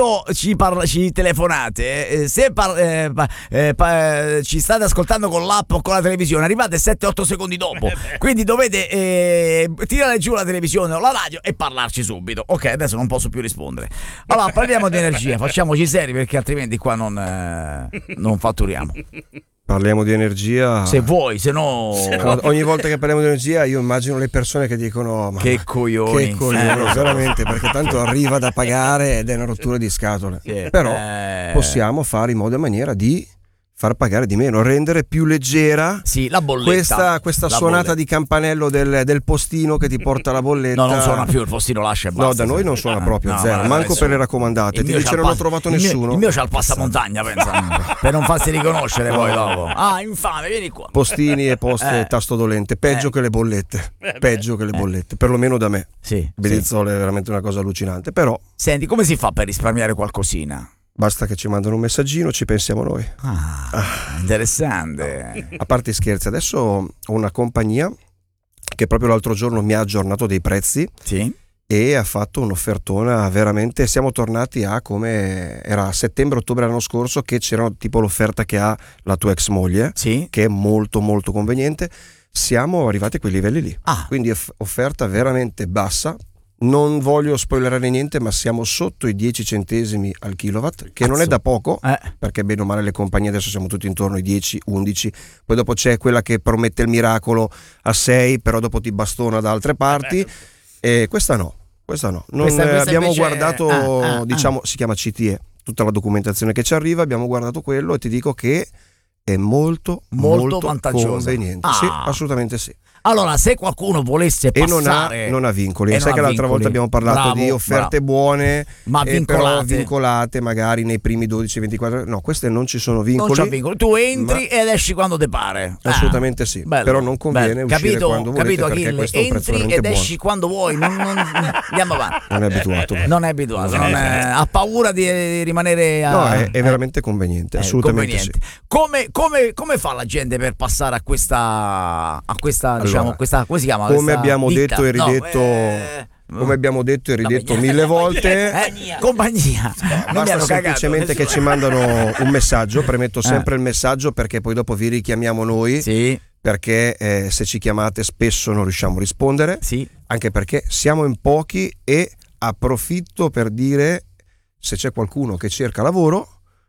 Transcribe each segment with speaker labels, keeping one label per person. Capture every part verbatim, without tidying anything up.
Speaker 1: quando ci, parla, ci telefonate, eh, se par, eh, eh, pa, ci state ascoltando con l'app o con la televisione, arrivate sette otto secondi dopo, quindi dovete eh, tirare giù la televisione o la radio e parlarci subito. Ok, adesso non posso più rispondere. Allora parliamo di energia, facciamoci seri perché altrimenti qua non, eh, non fatturiamo.
Speaker 2: Parliamo di energia.
Speaker 1: Se vuoi, se no...
Speaker 2: Ogni volta che parliamo di energia io immagino le persone che dicono ma
Speaker 1: che coglioni,
Speaker 2: che coglioni, veramente, perché tanto arriva da pagare ed è una rottura di scatole.
Speaker 1: Sì.
Speaker 2: Però
Speaker 1: eh...
Speaker 2: possiamo fare in modo e maniera di far pagare di meno, rendere più leggera
Speaker 1: sì, la bolletta,
Speaker 2: questa, questa
Speaker 1: la
Speaker 2: suonata
Speaker 1: bolletta.
Speaker 2: di campanello del, del postino che ti porta la bolletta.
Speaker 1: No, non suona più, il postino lascia e basta.
Speaker 2: No, da noi non suona proprio,
Speaker 1: no,
Speaker 2: zero, manco
Speaker 1: nessuno.
Speaker 2: per le raccomandate.
Speaker 1: Il
Speaker 2: Ti
Speaker 1: mio
Speaker 2: dice
Speaker 1: c'ha
Speaker 2: non ho
Speaker 1: il
Speaker 2: trovato
Speaker 1: il mio-
Speaker 2: nessuno.
Speaker 1: Il mio c'ha il passamontagna, pensa, per non farsi riconoscere poi dopo. Ah, infame, vieni qua.
Speaker 2: Postini e poste
Speaker 1: Eh.
Speaker 2: tasto dolente, peggio
Speaker 1: Eh.
Speaker 2: che le bollette, peggio che le bollette, perlomeno da me.
Speaker 1: Sì,
Speaker 2: Bellizzole è veramente una cosa allucinante, però
Speaker 1: Senti, come si fa per risparmiare qualcosina?
Speaker 2: basta che ci mandano un messaggino, ci pensiamo noi.
Speaker 1: Ah, interessante.
Speaker 2: A parte i scherzi, adesso ho una compagnia che proprio l'altro giorno mi ha aggiornato dei prezzi
Speaker 1: Sì.
Speaker 2: e ha fatto un'offertona veramente. Siamo tornati a come era a settembre-ottobre l'anno scorso, che c'era tipo l'offerta che ha la tua ex moglie,
Speaker 1: Sì.
Speaker 2: che è molto molto conveniente. Siamo arrivati a quei livelli lì,
Speaker 1: Ah.
Speaker 2: quindi off- offerta veramente bassa. Non voglio spoilerare niente, ma siamo sotto i dieci centesimi al kilowatt, che non è
Speaker 1: Cazzo.
Speaker 2: da poco,
Speaker 1: Eh.
Speaker 2: perché bene o male le compagnie adesso siamo tutti intorno ai dieci undici. Poi dopo c'è quella che promette il miracolo a sei, però dopo ti bastona da altre parti. E questa no, questa no. Non,
Speaker 1: Questa-
Speaker 2: eh,
Speaker 1: questa
Speaker 2: abbiamo
Speaker 1: invece-
Speaker 2: guardato,
Speaker 1: ah, ah,
Speaker 2: diciamo, si chiama C T E, tutta la documentazione che ci arriva, abbiamo guardato quello e ti dico che è molto
Speaker 1: Molto
Speaker 2: molto,
Speaker 1: vantaggiosa.
Speaker 2: conveniente.
Speaker 1: Ah.
Speaker 2: Sì, assolutamente sì.
Speaker 1: Allora, se qualcuno volesse
Speaker 2: E non ha,
Speaker 1: passare
Speaker 2: non ha vincoli.
Speaker 1: e
Speaker 2: Sai
Speaker 1: non
Speaker 2: che
Speaker 1: ha
Speaker 2: l'altra volta
Speaker 1: vincoli.
Speaker 2: abbiamo parlato
Speaker 1: Bravo,
Speaker 2: di offerte
Speaker 1: bravo.
Speaker 2: buone,
Speaker 1: Ma
Speaker 2: eh,
Speaker 1: vincolate.
Speaker 2: però vincolate magari nei primi dodici ventiquattro. No, queste non ci sono vincoli.
Speaker 1: non c'ha vincoli. Tu entri
Speaker 2: Ma-
Speaker 1: ed esci quando ti pare. Ah,
Speaker 2: Assolutamente sì.
Speaker 1: bello,
Speaker 2: Però non conviene
Speaker 1: bello.
Speaker 2: uscire
Speaker 1: Capito,
Speaker 2: quando volete,
Speaker 1: capito,
Speaker 2: perché
Speaker 1: Achille?
Speaker 2: questo è un prezzo
Speaker 1: Entri
Speaker 2: veramente
Speaker 1: ed
Speaker 2: buono.
Speaker 1: esci quando vuoi. Non, non- andiamo avanti.
Speaker 2: Non è abituato.
Speaker 1: Non è abituato, non è- ha paura di rimanere a,
Speaker 2: No, è, è veramente conveniente,
Speaker 1: eh,
Speaker 2: assolutamente
Speaker 1: conveniente. Come, come, come fa la gente per passare a questa, a questa
Speaker 2: Allora,
Speaker 1: diciamo, questa, come si chiama?
Speaker 2: come
Speaker 1: Questa
Speaker 2: abbiamo
Speaker 1: ditta?
Speaker 2: detto e
Speaker 1: No,
Speaker 2: ridetto,
Speaker 1: eh,
Speaker 2: Come abbiamo detto e ridetto
Speaker 1: compagnia.
Speaker 2: mille volte,
Speaker 1: eh, compagnia. Non mi
Speaker 2: basta
Speaker 1: hanno cagato,
Speaker 2: semplicemente che
Speaker 1: nessuno-
Speaker 2: ci mandano un messaggio. Premetto sempre il messaggio perché poi dopo vi richiamiamo noi,
Speaker 1: Sì,
Speaker 2: perché eh, se ci chiamate spesso non riusciamo a rispondere,
Speaker 1: sì.
Speaker 2: anche perché siamo in pochi. E approfitto per dire, se c'è qualcuno che cerca lavoro,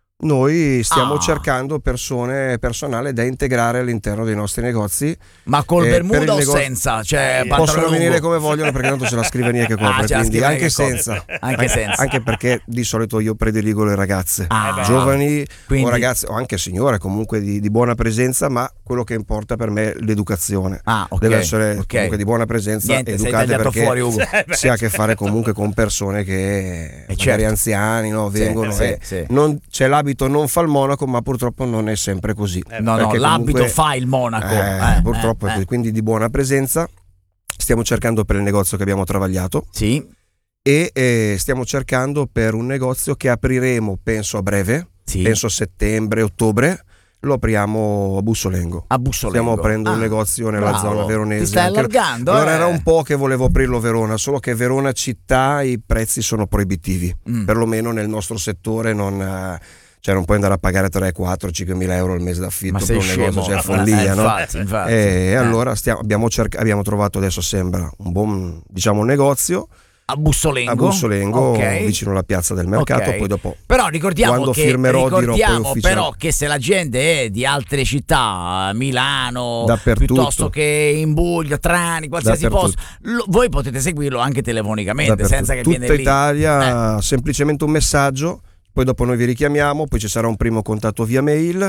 Speaker 2: noi stiamo
Speaker 1: Ah.
Speaker 2: cercando persone, personale da integrare all'interno dei nostri negozi.
Speaker 1: Ma col
Speaker 2: Eh, per
Speaker 1: Bermuda
Speaker 2: il
Speaker 1: o
Speaker 2: nego-
Speaker 1: senza? Cioè, pantalone
Speaker 2: Possono
Speaker 1: lungo?
Speaker 2: venire come vogliono, perché tanto c'è la scrivania che copre,
Speaker 1: Ah, c'è la
Speaker 2: quindi
Speaker 1: scrivania
Speaker 2: anche
Speaker 1: che copre.
Speaker 2: senza.
Speaker 1: Anche senza.
Speaker 2: Anche perché di solito io prediligo le ragazze,
Speaker 1: Ah,
Speaker 2: giovani
Speaker 1: quindi-
Speaker 2: o ragazze, o anche signore comunque di, di buona presenza, ma quello che importa per me è l'educazione.
Speaker 1: Ah, ok,
Speaker 2: Deve essere
Speaker 1: ok.
Speaker 2: comunque di buona presenza,
Speaker 1: Niente, sei
Speaker 2: educate,
Speaker 1: tagliato
Speaker 2: perché
Speaker 1: fuori, Ugo.
Speaker 2: si ha a che fare comunque con persone che magari
Speaker 1: certo.
Speaker 2: anziani, no,
Speaker 1: Sì,
Speaker 2: vengono
Speaker 1: sì,
Speaker 2: e
Speaker 1: sì.
Speaker 2: non, c'è l'abito non fa il monaco, ma purtroppo non è sempre così.
Speaker 1: No, no,
Speaker 2: Perché
Speaker 1: l'abito
Speaker 2: comunque-
Speaker 1: fa il monaco.
Speaker 2: eh,
Speaker 1: Eh,
Speaker 2: purtroppo
Speaker 1: eh,
Speaker 2: è così,
Speaker 1: eh.
Speaker 2: quindi di buona presenza. Stiamo cercando per il negozio che abbiamo travagliato
Speaker 1: Sì,
Speaker 2: e eh, stiamo cercando per un negozio che apriremo penso a breve,
Speaker 1: sì.
Speaker 2: penso a settembre, ottobre. Lo apriamo a Bussolengo.
Speaker 1: A Bussolengo.
Speaker 2: Stiamo aprendo
Speaker 1: Ah,
Speaker 2: un negozio nella
Speaker 1: bravo.
Speaker 2: zona veronese.
Speaker 1: Ti stai
Speaker 2: Anche-
Speaker 1: allargando,
Speaker 2: Allora
Speaker 1: eh.
Speaker 2: era un po' che volevo aprirlo a Verona, solo che Verona città i prezzi sono proibitivi,
Speaker 1: Mm.
Speaker 2: perlomeno nel nostro settore non... eh, cioè non puoi andare a pagare tre, quattro, cinque mila euro al mese d'affitto
Speaker 1: Ma
Speaker 2: per
Speaker 1: sei
Speaker 2: un
Speaker 1: scemo?
Speaker 2: negozio, cioè
Speaker 1: Eh,
Speaker 2: follia, no?
Speaker 1: infatti, infatti.
Speaker 2: E
Speaker 1: Eh.
Speaker 2: allora stiamo, abbiamo, cerca- abbiamo trovato, adesso sembra un buon, diciamo, un negozio
Speaker 1: A Bussolengo.
Speaker 2: a Bussolengo,
Speaker 1: Ok.
Speaker 2: vicino alla piazza del mercato.
Speaker 1: Ok.
Speaker 2: Poi dopo,
Speaker 1: Però ricordiamo
Speaker 2: quando
Speaker 1: che,
Speaker 2: firmerò, dirò poi
Speaker 1: ricordiamo
Speaker 2: ufficiale.
Speaker 1: però che se la gente è di altre città, Milano,
Speaker 2: Dappertutto.
Speaker 1: piuttosto che in Puglia, Trani, qualsiasi
Speaker 2: Dappertutto.
Speaker 1: posto, lo- voi potete seguirlo anche telefonicamente,
Speaker 2: dappertutto.
Speaker 1: senza che
Speaker 2: Tutta
Speaker 1: viene lì.
Speaker 2: Italia, semplicemente un messaggio, poi dopo noi vi richiamiamo, poi ci sarà un primo contatto via mail.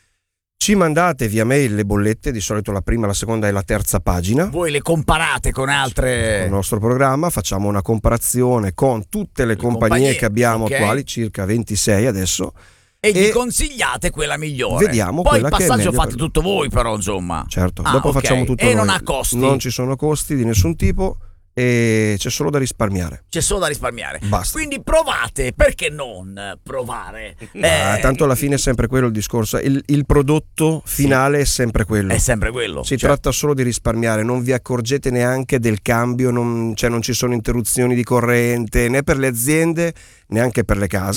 Speaker 2: Ci mandate via mail le bollette, di solito la prima, la seconda e la terza pagina.
Speaker 1: Voi le comparate con altre.
Speaker 2: Il nostro programma, facciamo una comparazione con tutte le,
Speaker 1: Le
Speaker 2: compagnie,
Speaker 1: compagnie,
Speaker 2: che abbiamo
Speaker 1: ok.
Speaker 2: attuali, circa ventisei adesso.
Speaker 1: E gli
Speaker 2: e
Speaker 1: consigliate quella migliore.
Speaker 2: vediamo
Speaker 1: Poi il
Speaker 2: quella che è
Speaker 1: passaggio
Speaker 2: meglio
Speaker 1: fate
Speaker 2: per-
Speaker 1: tutto voi, però, insomma.
Speaker 2: Certo,
Speaker 1: Ah,
Speaker 2: dopo
Speaker 1: ok.
Speaker 2: facciamo tutto
Speaker 1: E
Speaker 2: noi.
Speaker 1: non ha costi.
Speaker 2: Non ci sono costi di nessun tipo e c'è solo da risparmiare.
Speaker 1: C'è solo da risparmiare.
Speaker 2: Basta.
Speaker 1: Quindi provate, perché non provare?
Speaker 2: Ah,
Speaker 1: Eh,
Speaker 2: tanto alla fine è sempre quello il discorso, il, il prodotto finale è sempre quello.
Speaker 1: È sempre quello.
Speaker 2: Si
Speaker 1: Cioè,
Speaker 2: tratta solo di risparmiare, non vi accorgete neanche del cambio, non, cioè non ci sono interruzioni di corrente né per le aziende neanche per le case.